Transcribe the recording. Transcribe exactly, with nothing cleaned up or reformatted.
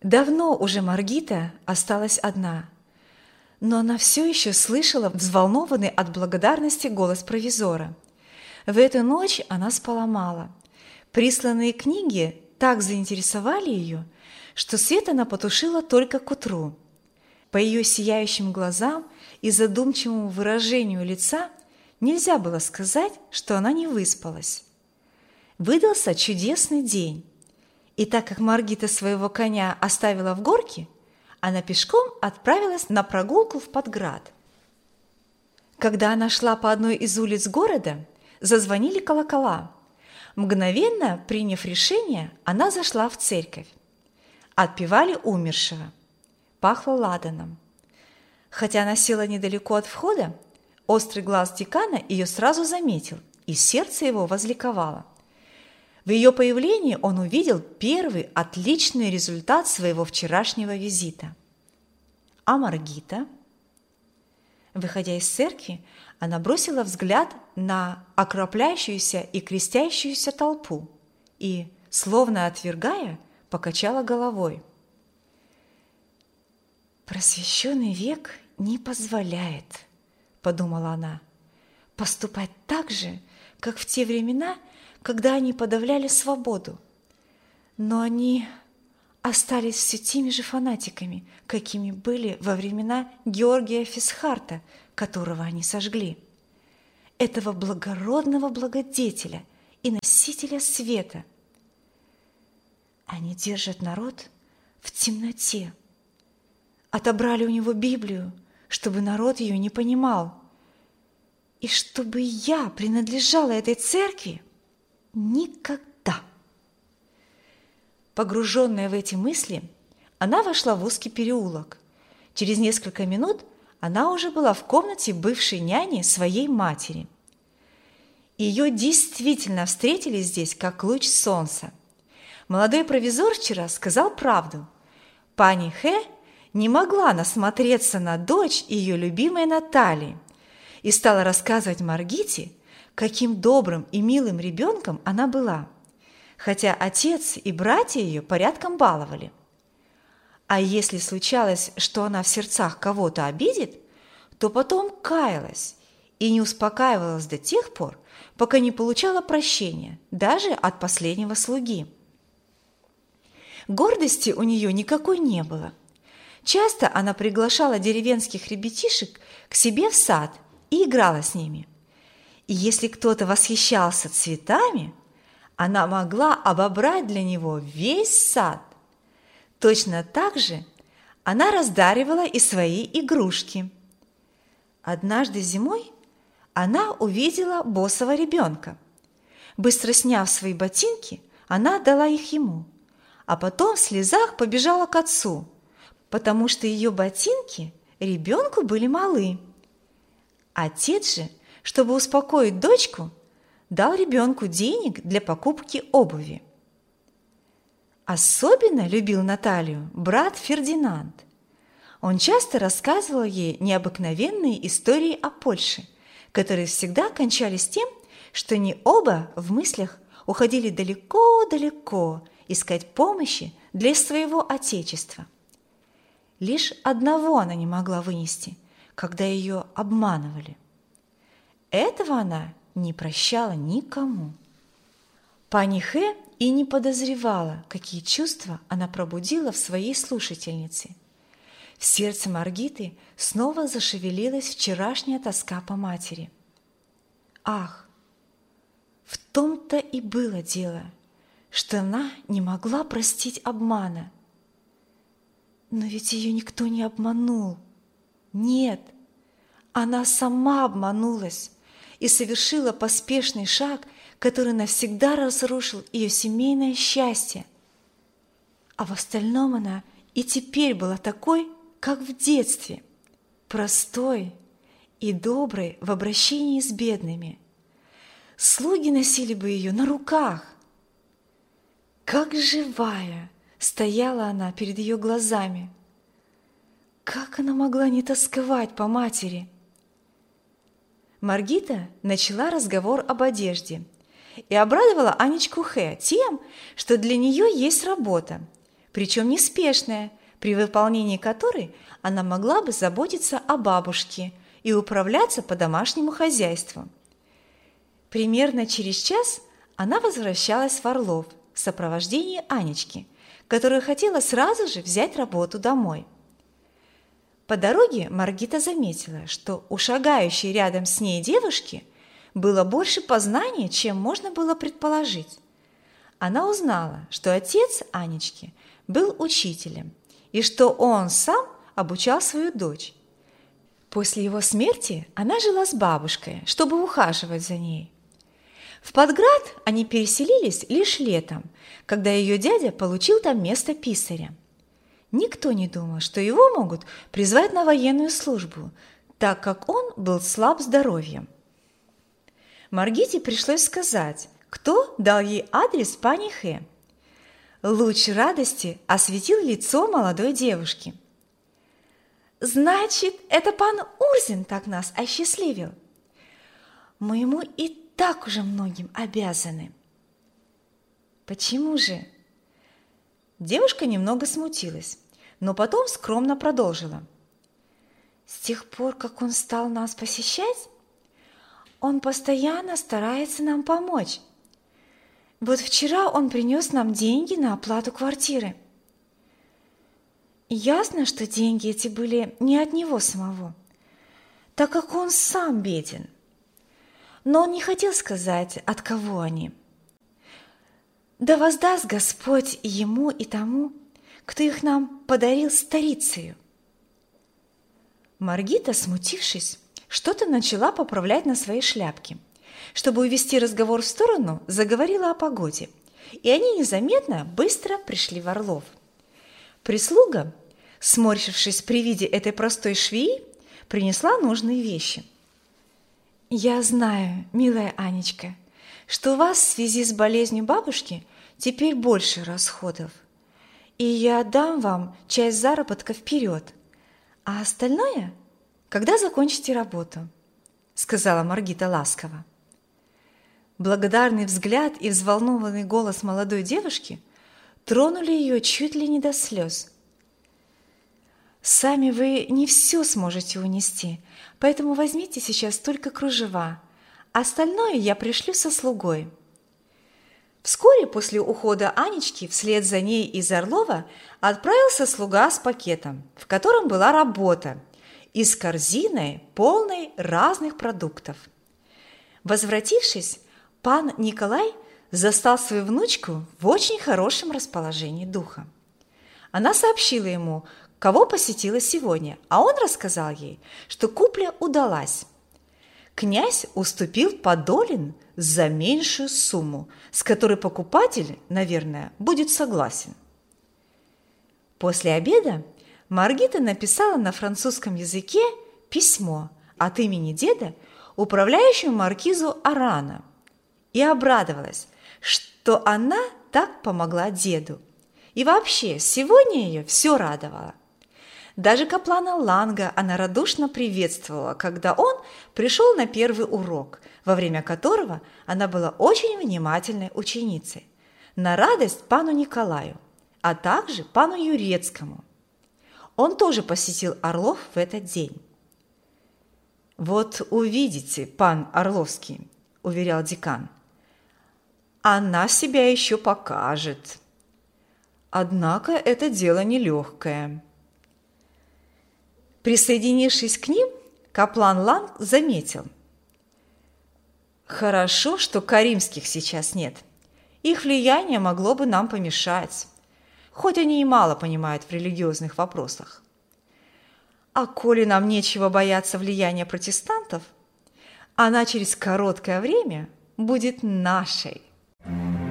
Давно уже Маргита осталась одна, но она все еще слышала взволнованный от благодарности голос провизора. В эту ночь она спала мало. Присланные книги так заинтересовали ее, что свет она потушила только к утру. По ее сияющим глазам и задумчивому выражению лица нельзя было сказать, что она не выспалась. Выдался чудесный день. И так как Маргита своего коня оставила в горке, она пешком отправилась на прогулку в Подград. Когда она шла по одной из улиц города, зазвонили колокола. Мгновенно приняв решение, она зашла в церковь. Отпевали умершего. Пахло ладаном. Хотя она села недалеко от входа, острый глаз декана ее сразу заметил, и сердце его возликовало. В ее появлении он увидел первый отличный результат своего вчерашнего визита. А Маргита? Выходя из церкви, она бросила взгляд на окропляющуюся и крестящуюся толпу и, словно отвергая, покачала головой. «Просвещенный век не позволяет, — подумала она, — поступать так же, как в те времена, когда они подавляли свободу. Но они остались все теми же фанатиками, какими были во времена Георгия Фисхарта, которого они сожгли. Этого благородного благодетеля и носителя света. Они держат народ в темноте. Отобрали у него Библию, чтобы народ ее не понимал. И чтобы я принадлежала этой церкви? Никогда!» Погруженная в эти мысли, она вошла в узкий переулок. Через несколько минут она уже была в комнате бывшей няни своей матери. Ее действительно встретили здесь, как луч солнца. Молодой провизор вчера сказал правду. Пани Хэ не могла насмотреться на дочь ее любимой Натальи и стала рассказывать Маргите, каким добрым и милым ребенком она была, хотя отец и братья ее порядком баловали. А если случалось, что она в сердцах кого-то обидит, то потом каялась и не успокаивалась до тех пор, пока не получала прощения даже от последнего слуги. Гордости у нее никакой не было. Часто она приглашала деревенских ребятишек к себе в сад и играла с ними. И если кто-то восхищался цветами, она могла обобрать для него весь сад. Точно так же она раздаривала и свои игрушки. Однажды зимой она увидела босого ребенка. Быстро сняв свои ботинки, она отдала их ему, а потом в слезах побежала к отцу, потому что ее ботинки ребенку были малы. Отец же, чтобы успокоить дочку, дал ребенку денег для покупки обуви. Особенно любил Наталью брат Фердинанд. Он часто рассказывал ей необыкновенные истории о Польше, которые всегда кончались тем, что они оба в мыслях уходили далеко-далеко искать помощи для своего отечества. Лишь одного она не могла вынести, когда ее обманывали. Этого она не прощала никому. Пани Хэ и не подозревала, какие чувства она пробудила в своей слушательнице. В сердце Маргиты снова зашевелилась вчерашняя тоска по матери. Ах, в том-то и было дело, что она не могла простить обмана. Но ведь ее никто не обманул. Нет, она сама обманулась и совершила поспешный шаг, который навсегда разрушил ее семейное счастье. А в остальном она и теперь была такой, как в детстве, простой и доброй в обращении с бедными. Слуги носили бы ее на руках. Как живая стояла она перед ее глазами. Как она могла не тосковать по матери? Маргита начала разговор об одежде и обрадовала Анечку Хэ тем, что для нее есть работа. причем неспешная, при выполнении которой она могла бы заботиться о бабушке и управляться по домашнему хозяйству. Примерно через час она возвращалась в Орлов в сопровождении Анечки, которая хотела сразу же взять работу домой. По дороге Маргита заметила, что у шагающей рядом с ней девушки было больше познаний, чем можно было предположить. Она узнала, что отец Анечки был учителем и что он сам обучал свою дочь. После его смерти она жила с бабушкой, чтобы ухаживать за ней. В Подград они переселились лишь летом, когда ее дядя получил там место писаря. Никто не думал, что его могут призвать на военную службу, так как он был слаб здоровьем. Маргите пришлось сказать, кто дал ей адрес пани Хэ. Луч радости осветил лицо молодой девушки. «Значит, это пан Урзин так нас осчастливил. Мы ему и так уже многим обязаны». «Почему же?» Девушка немного смутилась, но потом скромно продолжила. «С тех пор, как он стал нас посещать, он постоянно старается нам помочь. Вот вчера он принес нам деньги на оплату квартиры. Ясно, что деньги эти были не от него самого, так как он сам беден. Но он не хотел сказать, от кого они. Да воздаст Господь и ему, и тому, кто их нам подарил старицею». Маргита, смутившись, что-то начала поправлять на своей шляпке. Чтобы увести разговор в сторону, заговорила о погоде, и они незаметно быстро пришли в Орлов. Прислуга, сморщившись при виде этой простой швеи, принесла нужные вещи. «Я знаю, милая Анечка, что у вас в связи с болезнью бабушки теперь больше расходов, и я отдам вам часть заработка вперед, а остальное, когда закончите работу», — сказала Маргита ласково. Благодарный взгляд и взволнованный голос молодой девушки тронули ее чуть ли не до слез. «Сами вы не все сможете унести, поэтому возьмите сейчас только кружева, остальное я пришлю со слугой». Вскоре после ухода Анечки вслед за ней из Орлова отправился слуга с пакетом, в котором была работа, и с корзиной, полной разных продуктов. Возвратившись, пан Николай застал свою внучку в очень хорошем расположении духа. Она сообщила ему, кого посетила сегодня, а он рассказал ей, что купля удалась. Князь уступил Подолин за меньшую сумму, с которой покупатель, наверное, будет согласен. После обеда Маргита написала на французском языке письмо от имени деда управляющему маркизу Арана и обрадовалась, что она так помогла деду. И вообще, сегодня ее все радовало. Даже каплана Ланга она радушно приветствовала, когда он пришел на первый урок, во время которого она была очень внимательной ученицей, на радость пану Николаю, а также пану Юрецкому. Он тоже посетил Орлов в этот день. «Вот увидите, пан Орловский», – уверял декан, – «она себя еще покажет. Однако это дело нелегкое». Присоединившись к ним, каплан Ланг заметил: «Хорошо, что каримских сейчас нет. Их влияние могло бы нам помешать, хоть они и мало понимают в религиозных вопросах. А коли нам нечего бояться влияния протестантов, она через короткое время будет нашей».